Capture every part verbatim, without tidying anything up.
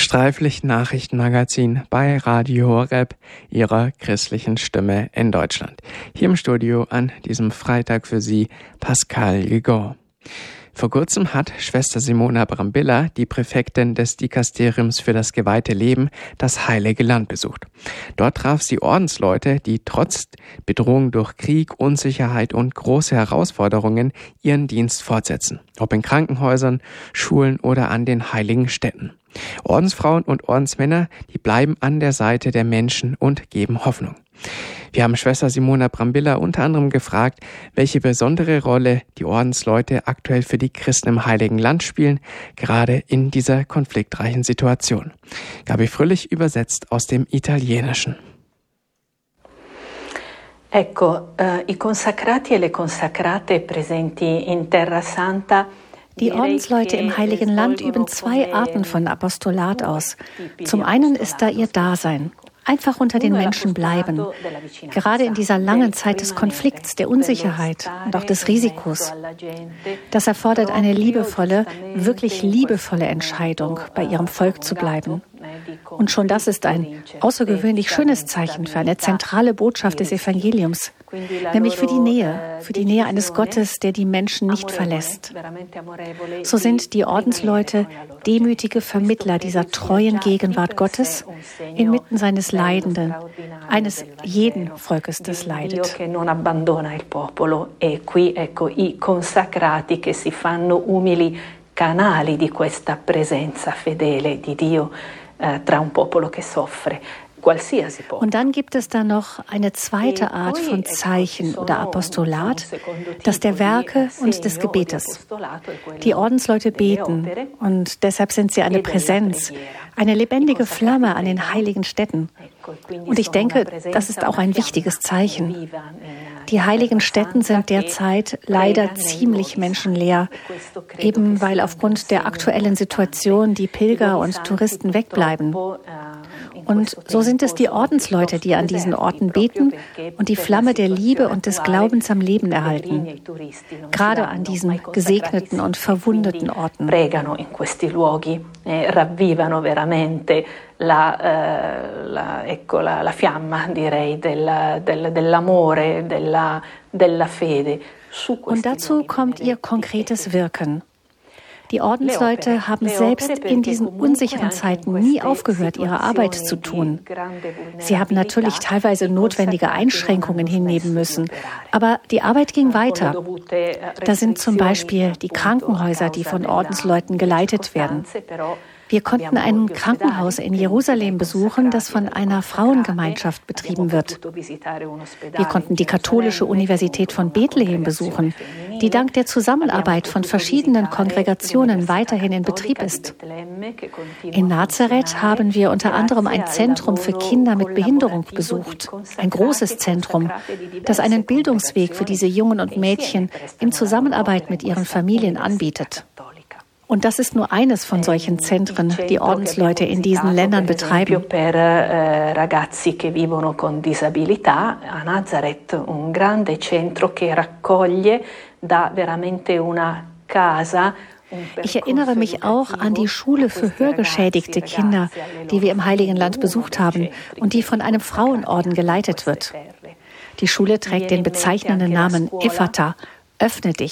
Streiflicht Nachrichtenmagazin bei Radio Horeb, Ihrer christlichen Stimme in Deutschland. Hier im Studio an diesem Freitag für Sie Pascal Gigor. Vor kurzem hat Schwester Simona Brambilla, die Präfektin des Dikasteriums für das geweihte Leben, das Heilige Land besucht. Dort traf sie Ordensleute, die trotz Bedrohung durch Krieg, Unsicherheit und große Herausforderungen ihren Dienst fortsetzen. Ob in Krankenhäusern, Schulen oder an den heiligen Stätten. Ordensfrauen und Ordensmänner, die bleiben an der Seite der Menschen und geben Hoffnung. Wir haben Schwester Simona Brambilla unter anderem gefragt, welche besondere Rolle die Ordensleute aktuell für die Christen im Heiligen Land spielen, gerade in dieser konfliktreichen Situation. Gabi Fröhlich übersetzt aus dem Italienischen. Ecco, eh, i consacrati e le consacrate presenti in Terra Santa. Die Ordensleute im Heiligen Land üben zwei Arten von Apostolat aus. Zum einen ist da ihr Dasein. Einfach unter den Menschen bleiben. Gerade in dieser langen Zeit des Konflikts, der Unsicherheit und auch des Risikos. Das erfordert eine liebevolle, wirklich liebevolle Entscheidung, bei ihrem Volk zu bleiben. Und schon das ist ein außergewöhnlich schönes Zeichen für eine zentrale Botschaft des Evangeliums, nämlich für die Nähe, für die Nähe eines Gottes, der die Menschen nicht verlässt. So sind die Ordensleute demütige Vermittler dieser treuen Gegenwart Gottes inmitten seines Leidenden, eines jeden Volkes, das leidet. Canali di questa presenza fedele di Dio eh, tra un popolo che soffre. Und dann gibt es da noch eine zweite Art von Zeichen oder Apostolat, das der Werke und des Gebetes. Die Ordensleute beten und deshalb sind sie eine Präsenz, eine lebendige Flamme an den heiligen Stätten. Und ich denke, das ist auch ein wichtiges Zeichen. Die heiligen Stätten sind derzeit leider ziemlich menschenleer, eben weil aufgrund der aktuellen Situation die Pilger und Touristen wegbleiben. Und so sind es die Ordensleute, die an diesen Orten beten und die Flamme der Liebe und des Glaubens am Leben erhalten. Gerade an diesen gesegneten und verwundeten Orten. Pregano in questi luoghi, ravvivano veramente la, la, ecco, la, la fiamma, direi, del, del, dell'amore, della, della fede. Und dazu kommt ihr konkretes Wirken. Die Ordensleute haben selbst in diesen unsicheren Zeiten nie aufgehört, ihre Arbeit zu tun. Sie haben natürlich teilweise notwendige Einschränkungen hinnehmen müssen, aber die Arbeit ging weiter. Da sind zum Beispiel die Krankenhäuser, die von Ordensleuten geleitet werden. Wir konnten ein Krankenhaus in Jerusalem besuchen, das von einer Frauengemeinschaft betrieben wird. Wir konnten die Katholische Universität von Bethlehem besuchen, die dank der Zusammenarbeit von verschiedenen Kongregationen weiterhin in Betrieb ist. In Nazareth haben wir unter anderem ein Zentrum für Kinder mit Behinderung besucht. Ein großes Zentrum, das einen Bildungsweg für diese Jungen und Mädchen in Zusammenarbeit mit ihren Familien anbietet. Und das ist nur eines von solchen Zentren, die Ordensleute in diesen Ländern betreiben. Per ragazzi che vivono con disabilità, a Nazareth un grande centro che raccoglie da veramente una casa. Ich erinnere mich auch an die Schule für hörgeschädigte Kinder, die wir im Heiligen Land besucht haben und die von einem Frauenorden geleitet wird. Die Schule trägt den bezeichnenden Namen Ephata. Öffne dich.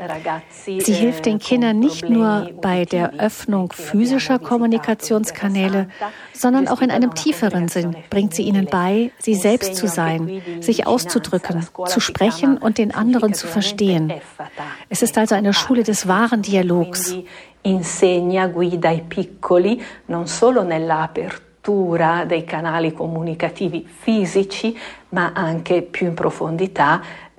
Sie hilft den Kindern nicht nur bei der Öffnung physischer Kommunikationskanäle, sondern auch in einem tieferen Sinn bringt sie ihnen bei, sie selbst zu sein, sich auszudrücken, zu sprechen und den anderen zu verstehen. Es ist also eine Schule des wahren Dialogs. Insegna, guida i piccoli, non solo nella apertura dei canali comunicativi fisici, ma anche più in profondità.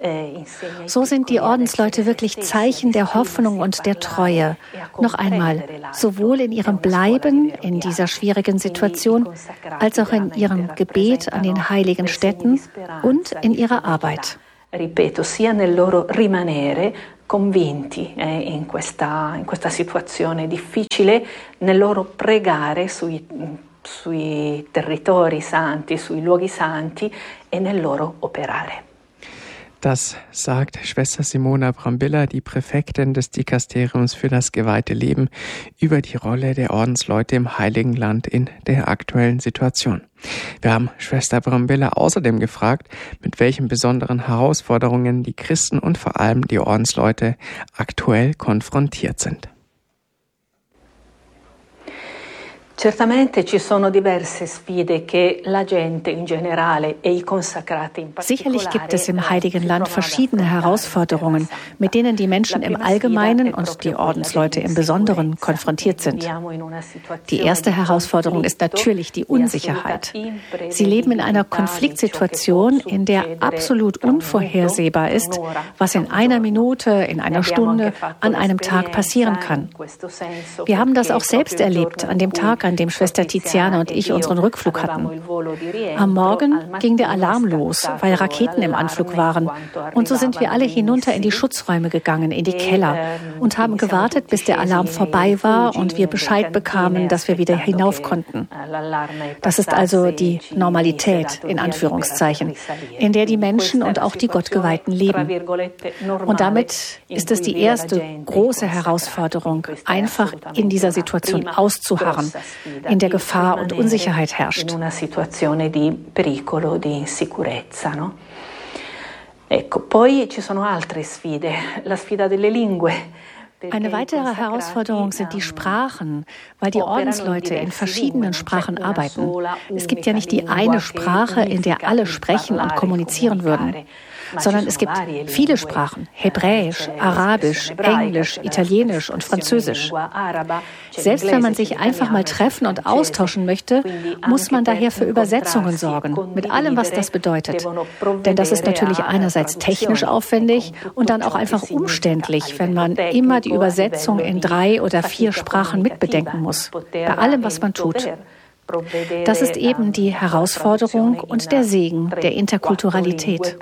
So sind die Ordensleute wirklich Zeichen der Hoffnung und der Treue. Noch einmal, sowohl in ihrem Bleiben in dieser schwierigen Situation, als auch in ihrem Gebet an den heiligen Stätten und in ihrer Arbeit. Ripeto, sia nel loro rimanere convinti eh, in questa, in questa situazione difficile, nel loro pregare sui, sui territori santi, sui luoghi santi e nel loro operare. Das sagt Schwester Simona Brambilla, die Präfektin des Dikasteriums für das geweihte Leben, über die Rolle der Ordensleute im Heiligen Land in der aktuellen Situation. Wir haben Schwester Brambilla außerdem gefragt, mit welchen besonderen Herausforderungen die Christen und vor allem die Ordensleute aktuell konfrontiert sind. Certamente ci sono diverse sfide che la gente in generale e i consacrati in particolare. Sicherlich gibt es im Heiligen Land verschiedene Herausforderungen, mit denen die Menschen im Allgemeinen und die Ordensleute im Besonderen konfrontiert sind. Die erste Herausforderung ist natürlich die Unsicherheit. Sie leben in einer Konfliktsituation, in der absolut unvorhersehbar ist, was in einer Minute, in einer Stunde, an einem Tag passieren kann. Wir haben das auch selbst erlebt an dem Tag, an dem Schwester Tiziana und ich unseren Rückflug hatten. Am Morgen ging der Alarm los, weil Raketen im Anflug waren. Und so sind wir alle hinunter in die Schutzräume gegangen, in die Keller und haben gewartet, bis der Alarm vorbei war und wir Bescheid bekamen, dass wir wieder hinauf konnten. Das ist also die Normalität, in Anführungszeichen, in der die Menschen und auch die Gottgeweihten leben. Und damit ist es die erste große Herausforderung, einfach in dieser Situation auszuharren, in der Gefahr und Unsicherheit herrscht. In una situazione di pericolo, di insicurezza, no? Ecco, poi ci sono altre sfide, la sfida delle lingue. Eine weitere Herausforderung sind die Sprachen, weil die Ordensleute in verschiedenen Sprachen arbeiten. Es gibt ja nicht die eine Sprache, in der alle sprechen und kommunizieren würden, sondern es gibt viele Sprachen, Hebräisch, Arabisch, Englisch, Italienisch und Französisch. Selbst wenn man sich einfach mal treffen und austauschen möchte, muss man daher für Übersetzungen sorgen, mit allem, was das bedeutet. Denn das ist natürlich einerseits technisch aufwendig und dann auch einfach umständlich, wenn man immer die Übersetzung in drei oder vier Sprachen mitbedenken muss, bei allem, was man tut. Das ist eben die Herausforderung und der Segen der Interkulturalität.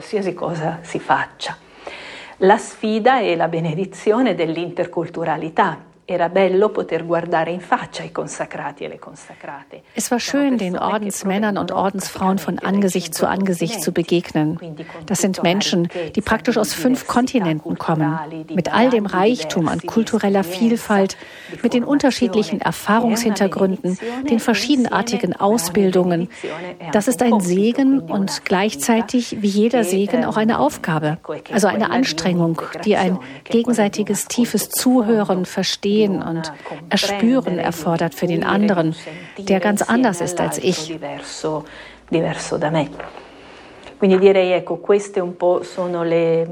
La sfida è la benedizione dell'interculturalità. Era bello poter guardare in faccia i consacrati e le consacrate. Es war schön, den Ordensmännern und Ordensfrauen von Angesicht zu Angesicht zu begegnen. Das sind Menschen, die praktisch aus fünf Kontinenten kommen, mit all dem Reichtum an kultureller Vielfalt, mit den unterschiedlichen Erfahrungshintergründen, den verschiedenartigen Ausbildungen. Das ist ein Segen und gleichzeitig, wie jeder Segen, auch eine Aufgabe, also eine Anstrengung, die ein gegenseitiges tiefes Zuhören, Verstehen und Erspüren erfordert für den anderen, der ganz anders ist als ich. Quindi direi, ecco, queste un po' sono le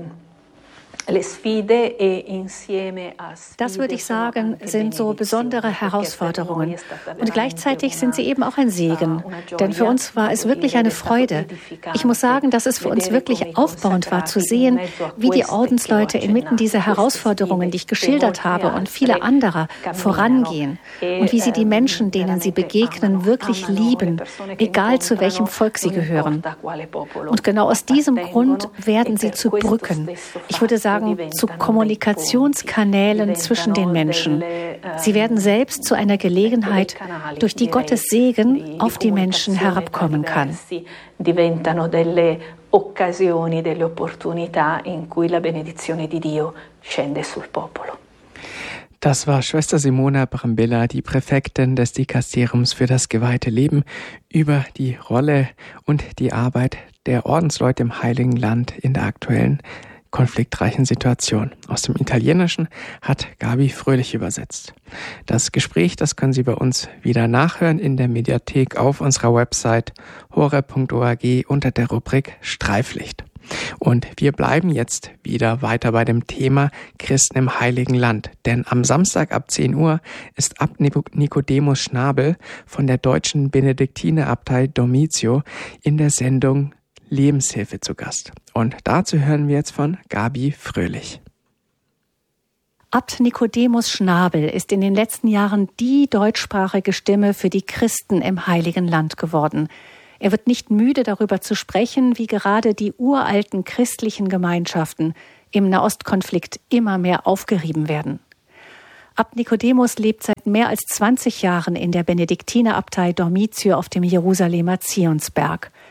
Das würde ich sagen, sind so besondere Herausforderungen. Und gleichzeitig sind sie eben auch ein Segen. Denn für uns war es wirklich eine Freude. Ich muss sagen, dass es für uns wirklich aufbauend war, zu sehen, wie die Ordensleute inmitten dieser Herausforderungen, die ich geschildert habe, und viele andere vorangehen. Und wie sie die Menschen, denen sie begegnen, wirklich lieben, egal zu welchem Volk sie gehören. Und genau aus diesem Grund werden sie zu Brücken. Ich würde sagen, zu Kommunikationskanälen zwischen den Menschen. Sie werden selbst zu einer Gelegenheit, durch die Gottes Segen auf die Menschen herabkommen kann. Diventano delle occasioni, delle opportunità in cui la benedizione di Dio scende sul popolo. Das war Schwester Simona Brambilla, die Präfektin des Dikasteriums für das geweihte Leben, über die Rolle und die Arbeit der Ordensleute im Heiligen Land in der aktuellen konfliktreichen Situation. Aus dem Italienischen hat Gabi Fröhlich übersetzt. Das Gespräch, das können Sie bei uns wieder nachhören in der Mediathek auf unserer Website horeb punkt org unter der Rubrik Streiflicht. Und wir bleiben jetzt wieder weiter bei dem Thema Christen im Heiligen Land. Denn am Samstag ab zehn Uhr ist Abt Nikodemus Schnabel von der deutschen Benediktinerabtei Dormitio in der Sendung Lebenshilfe zu Gast. Und dazu hören wir jetzt von Gabi Fröhlich. Abt Nikodemus Schnabel ist in den letzten Jahren die deutschsprachige Stimme für die Christen im Heiligen Land geworden. Er wird nicht müde, darüber zu sprechen, wie gerade die uralten christlichen Gemeinschaften im Nahostkonflikt immer mehr aufgerieben werden. Abt Nikodemus lebt seit mehr als zwanzig Jahren in der Benediktinerabtei Dormitio auf dem Jerusalemer Zionsberg.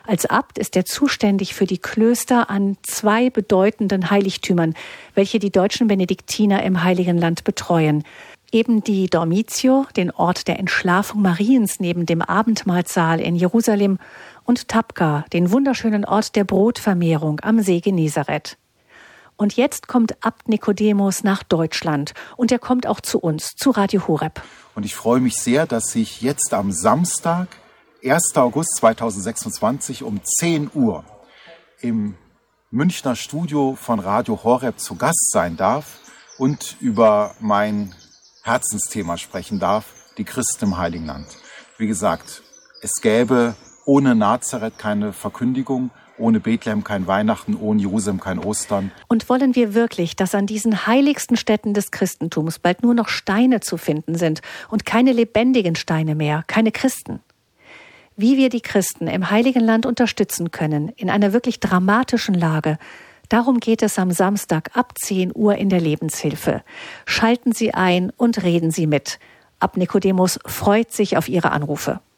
Als Abt ist er zuständig für die Klöster an zwei bedeutenden Heiligtümern, welche die deutschen Benediktiner im Heiligen Land betreuen. Eben die Dormitio, den Ort der Entschlafung Mariens neben dem Abendmahlsaal in Jerusalem, und Tabqa, den wunderschönen Ort der Brotvermehrung am See Genezareth. Und jetzt kommt Abt Nikodemus nach Deutschland und er kommt auch zu uns, zu Radio Horeb. Und ich freue mich sehr, dass ich jetzt am Samstag, ersten August zweitausendsechsundzwanzig um zehn Uhr im Münchner Studio von Radio Horeb zu Gast sein darf und über mein Herzensthema sprechen darf, die Christen im Heiligen Land. Wie gesagt, es gäbe ohne Nazareth keine Verkündigung, ohne Bethlehem kein Weihnachten, ohne Jerusalem kein Ostern. Und wollen wir wirklich, dass an diesen heiligsten Stätten des Christentums bald nur noch Steine zu finden sind und keine lebendigen Steine mehr, keine Christen? Wie wir die Christen im Heiligen Land unterstützen können, in einer wirklich dramatischen Lage, darum geht es am Samstag ab zehn Uhr in der Lebenshilfe. Schalten Sie ein und reden Sie mit. Abt Nikodemus freut sich auf Ihre Anrufe.